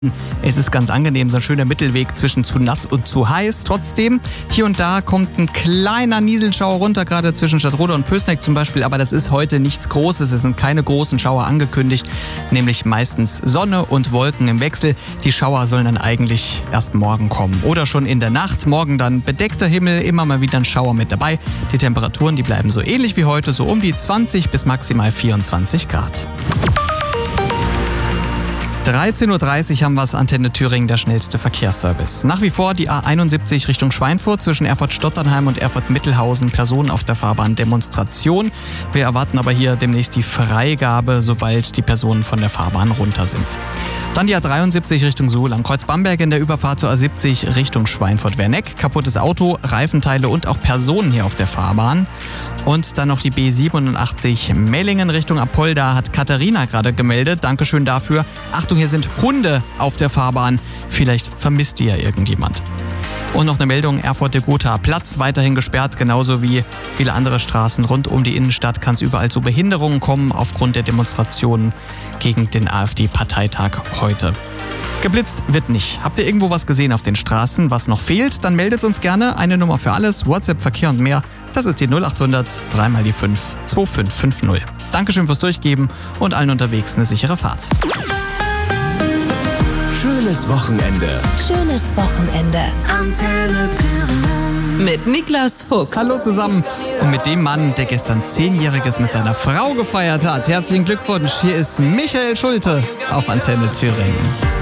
Es ist ganz angenehm, so ein schöner Mittelweg zwischen zu nass und zu heiß. Trotzdem, hier und da kommt ein kleiner Nieselschauer runter, gerade zwischen Stadtroda und Pößneck zum Beispiel. Aber das ist heute nichts Großes, es sind keine großen Schauer angekündigt, nämlich meistens Sonne und Wolken im Wechsel. Die Schauer sollen dann eigentlich erst morgen kommen oder schon in der Nacht. Morgen dann bedeckter Himmel, immer mal wieder ein Schauer mit dabei. Die Temperaturen, die bleiben so ähnlich wie heute, so um die 20 bis maximal 24 Grad. 13.30 Uhr haben wir es, Antenne Thüringen, der schnellste Verkehrsservice. Nach wie vor die A71 Richtung Schweinfurt zwischen Erfurt-Stotternheim und Erfurt-Mittelhausen, Personen auf der Fahrbahn Demonstration. Wir erwarten aber hier demnächst die Freigabe, sobald die Personen von der Fahrbahn runter sind. Dann die A73 Richtung Suhl am Kreuz Bamberg in der Überfahrt zur A70 Richtung Schweinfurt-Werneck. Kaputtes Auto, Reifenteile und auch Personen hier auf der Fahrbahn. Und dann noch die B87 Mellingen Richtung Apolda, hat Katharina gerade gemeldet. Dankeschön dafür. Achtung, hier sind Hunde auf der Fahrbahn. Vielleicht vermisst die ja irgendjemand. Und noch eine Meldung, Erfurt-Gotha Platz weiterhin gesperrt, genauso wie viele andere Straßen rund um die Innenstadt. Kann es überall zu Behinderungen kommen aufgrund der Demonstrationen gegen den AfD-Parteitag heute. Geblitzt wird nicht. Habt ihr irgendwo was gesehen auf den Straßen, was noch fehlt? Dann meldet uns gerne. Eine Nummer für alles, WhatsApp, Verkehr und mehr. Das ist die 0800 3 mal die 5 2550. Dankeschön fürs Durchgeben und allen unterwegs eine sichere Fahrt. Schönes Wochenende. Schönes Wochenende. Antenne Thüringen. Mit Niklas Fuchs. Hallo zusammen. Und mit dem Mann, der gestern 10-Jähriges mit seiner Frau gefeiert hat. Herzlichen Glückwunsch. Hier ist Michael Schulte auf Antenne Thüringen.